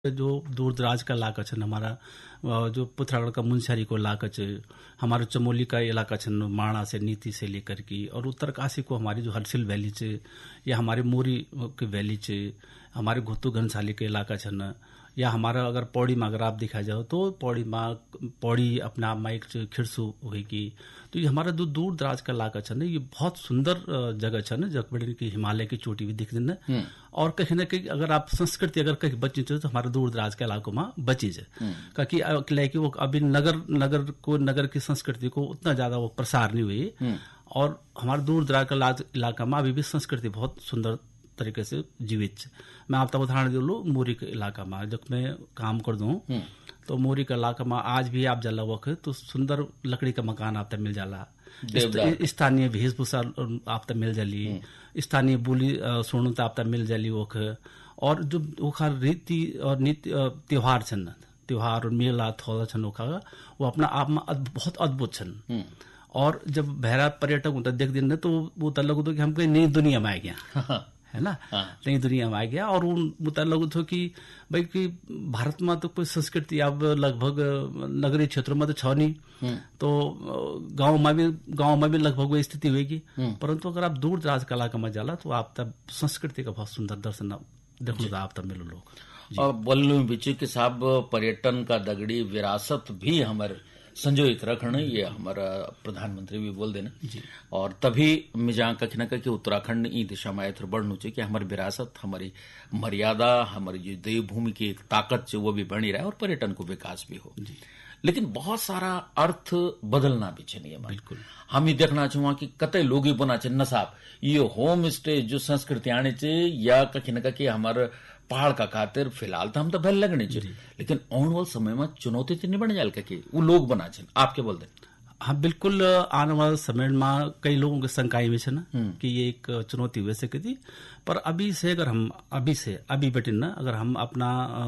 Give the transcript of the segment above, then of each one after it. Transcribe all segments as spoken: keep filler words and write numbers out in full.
जो दूर दराज का इलाका छन हमारा जो पुथरागढ़ का मुंशियारी को इलाका च हमारे चमोली का इलाका छन माणा से नीति से लेकर की और उत्तरकाशी को हमारी जो हरसिल वैली च या हमारे मोरी की वैली च हमारे घुत्तू घनसाली के इलाका छन या हमारा अगर पौड़ी में अगर आप दिखा जाओ तो पौड़ी में पौड़ी अपने आप में एक खिरसू होगी। तो ये हमारा जो दूर दराज का इलाका छन ये बहुत सुंदर जगह छन जखबड़ी की हिमालय की चोटी भी दिख दिन और कहीं ना कहीं अगर आप संस्कृति अगर कहीं बची तो हमारे दूर दराज के इलाकों में बची है क्योंकि वो अभी नगर नगर को नगर की संस्कृति को उतना ज्यादा वो प्रसार नहीं हुई और हमारे दूर दराज का इलाका में अभी भी संस्कृति बहुत सुंदर तरीके से जीवित। मैं आपको उदाहरण दे लू मोरी के इलाका में जब मैं काम कर दूं तो मोरी के इलाका में आज भी आप जाला वक्त तो सुंदर लकड़ी का मकान आप तक मिल जाला, स्थानीय वेशभूषा आप तक मिल जाली, स्थानीय बोली सुनता आप तक मिल जाली वख और जो ओखा रीति और नीति त्योहार छन त्योहार और मेला थोड़ा छन ओखा वो अपना आप में बहुत अद्भुत छन और जब बहरा पर्यटक होता देख दिन तो वो तब लगो तो कि हम कहीं नई दुनिया में आ गया है ना, नई दुनिया में आ गया और वो लगो तो कि भाई कि भारत में तो कोई संस्कृति अब लगभग नगरीय क्षेत्रों में तो छ नहीं तो गांव में भी गांव में भी लगभग वो स्थिति होगी परंतु अगर आप दूर दराज का इलाका में जाला तो आप तब संस्कृति का बहुत सुंदर दर्शन देखो आप तब मिलो लोग और बोलने बिचे के साहब पर्यटन का दगड़ी विरासत भी हमारे संजोहित रखना ये हमारा प्रधानमंत्री भी बोल देना और तभी मैं जहाँ कहीं ना कहीं उत्तराखंड ई दिशा में आए थे बढ़नु चाहिए कि हमारी विरासत हमारी मर्यादा हमारी जो देवभूमि की एक ताकत वो भी बनी रहे और पर्यटन को विकास भी हो। लेकिन बहुत सारा अर्थ बदलना भी चाहिए बिल्कुल हम ही देखना चाहूँ कि कतई लोग ही बना चाहिए न साहब ये होम स्टे जो संस्कृति आने चाहिए या कहीं ना कहीं हमारे पहाड़ का खातिर फिलहाल तो हम तो भले लगने चाहिए लेकिन आने वाले समय में चुनौती तो नहीं बन जाए कि वो लोग बना चाहिए आप क्या बोलते हैं? हाँ बिल्कुल आने वाले समय में कई लोगों के शंकाएं भी है ना कि ये एक चुनौती हो सके थी पर अभी से अगर हम अभी से अभी बेटे ना अगर हम अपना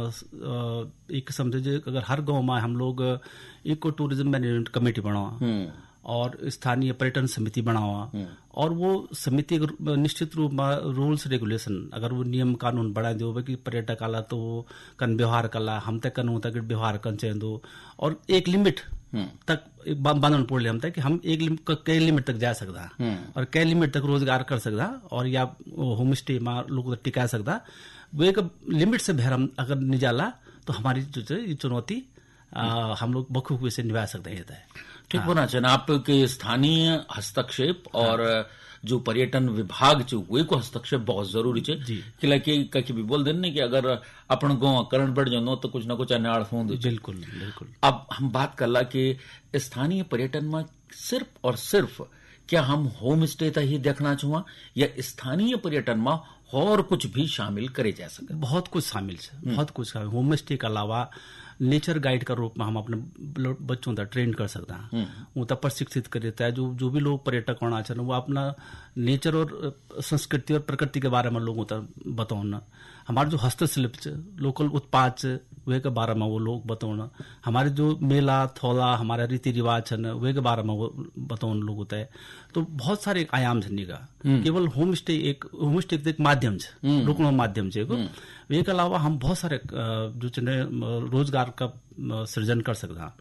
एक समझे अगर हर गांव में हम लोग इको टूरिज्म मैनेजमेंट कमेटी बनावा और स्थानीय पर्यटन समिति बनावा और वो समिति निश्चित रूप में रूल्स रेगुलेशन अगर वो नियम कानून बढ़ा दो कि पर्यटक आला तो कन व्यवहार कला हम तक कन तक व्यवहार कर चाहिए दो और एक लिमिट तक बांधन पड़ हम तक कि हम एक लिमिट कई लिमिट तक जा सकता और कई लिमिट तक रोजगार कर सकता और या होम स्टे में लोग टिका सकता वो एक लिमिट से बहर हम अगर निजाला तो हमारी जो ये चुनौती आ, हम लोग बखूबी से निभा सकते हैं। ठीक होना चाहिए आपके स्थानीय हस्तक्षेप और जो पर्यटन विभाग वे को हस्तक्षेप बहुत जरूरी है कि कहीं भी बोल देने कि अगर अपन गाँव करण बढ़ जाओ तो कुछ ना कुछ अन्याय हो बिल्कुल बिल्कुल। अब हम बात कर ला कि स्थानीय पर्यटन में सिर्फ और सिर्फ क्या हम होम स्टे तक ही देखना चाहूँ या स्थानीय पर्यटन में और कुछ भी शामिल करे जा सके? बहुत कुछ शामिल है बहुत कुछ होम स्टे के अलावा नेचर गाइड का रूप में हम अपने बच्चों तक ट्रेन कर सकते हैं वो तक प्रशिक्षित कर देता है जो जो भी लोग पर्यटक होना चाहते वो अपना नेचर और संस्कृति और प्रकृति के बारे में लोगों तक बताओना हमारे जो हस्तशिल्प लोकल उत्पाद वे के बारे में वो लोग बताओना हमारे जो मेला थोला हमारा रीति रिवाज है वे के बारे में वो बताओ लोग होता है तो बहुत सारे आयाम है का केवल होम स्टे एक होम स्टे एक माध्यम है रुकना माध्यम है वे के अलावा हम बहुत सारे जो रोजगार का सृजन कर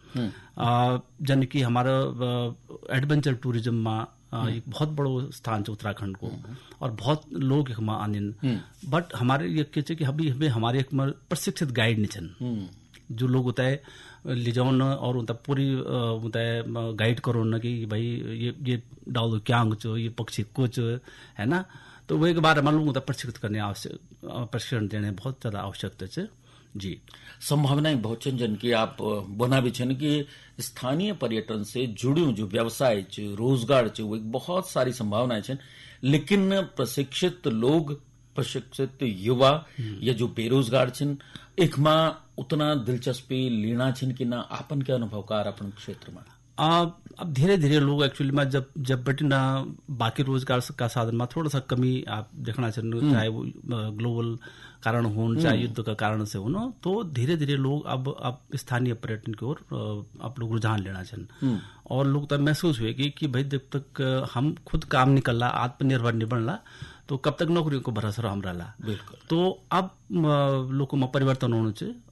सकता जन की हमारा एडवेंचर टूरिज्म में एक बहुत बड़ो स्थान है उत्तराखंड को और बहुत लोग आने बट हमारे ये कहते कि अभी हमें हमारे एक प्रशिक्षित गाइड नहीं छन जो लोग होता है ले जाओ न और उनका पूरी होता है गाइड करो न कि भाई ये ये डालो क्या चो ये पक्षी कुछ है ना तो वही के बारे में लोग प्रशिक्षित करने आवश्यक प्रशिक्षण देने बहुत ज्यादा आवश्यकता है जी। संभावनाएं बहुत जन की आप बना भी छन कि स्थानीय पर्यटन से जुड़े जो व्यवसाय रोजगार वो बहुत सारी संभावनाएं छन लेकिन प्रशिक्षित लोग प्रशिक्षित युवा या जो बेरोजगार छन एक मां उतना दिलचस्पी लेना छन कि ना आपन के अनुभव कार अपन क्षेत्र में आ, अब धीरे धीरे लोग एक्चुअली में जब जब बट ना बाकी रोजगार का साधन में थोड़ा सा कमी आप देखना चाहिए चाहे वो ग्लोबल कारण हो चाहे युद्ध का कारण से हो ना तो धीरे धीरे लोग अब अब स्थानीय पर्यटन की ओर आप लोग रुझान लेना चाहिए और लोग तब महसूस हुए कि, कि भाई जब तक हम खुद काम निकल रहा आत्मनिर्भर नहीं बन रहा तो कब तक नौकरियों को भरोसा हम रहा। बिल्कुल। तो अब लोगों में परिवर्तन होना चाहिए